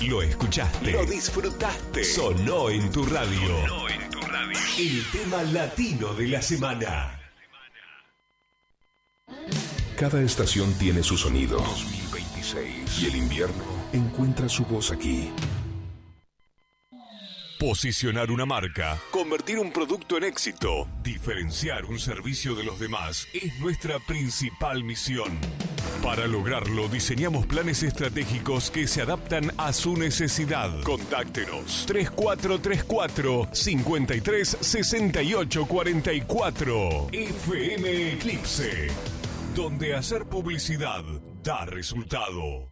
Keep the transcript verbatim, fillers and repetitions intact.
Lo escuchaste. Lo disfrutaste. Sonó en tu radio. Sonó en tu radio. El tema latino de la semana. Cada estación tiene su sonido. dos mil veintiséis. Y el invierno encuentra su voz aquí. Posicionar una marca, convertir un producto en éxito, diferenciar un servicio de los demás es nuestra principal misión. Para lograrlo, diseñamos planes estratégicos que se adaptan a su necesidad. Contáctenos tres cuatro tres cuatro, cinco tres seis ocho cuatro cuatro. F M Eclipse, donde hacer publicidad da resultado.